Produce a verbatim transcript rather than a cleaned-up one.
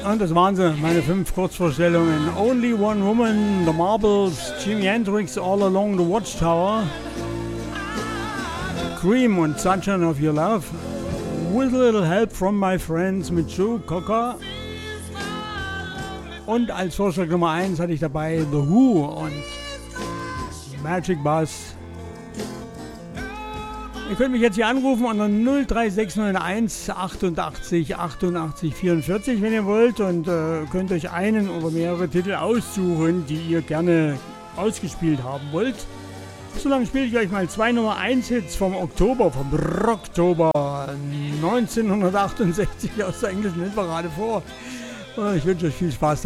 Und das waren sie, meine fünf Kurzvorstellungen. Only One Woman, The Marbles, Jimi Hendrix, All Along the Watchtower, Cream und Sunshine of Your Love, With a Little Help from My Friends mit Joe Cocker. Und als Vorschlag Nummer eins hatte ich dabei The Who und Magic Bus. Ihr könnt mich jetzt hier anrufen unter null drei sechs neun eins achtundachtzig achtundachtzig vierundvierzig, wenn ihr wollt, und äh, könnt euch einen oder mehrere Titel aussuchen, die ihr gerne ausgespielt haben wollt. Solange spiele ich euch mal zwei Nummer eins Hits vom Oktober, vom Rocktober neunzehnhundertachtundsechzig aus der englischen Hitparade vor. Ich wünsche euch viel Spaß.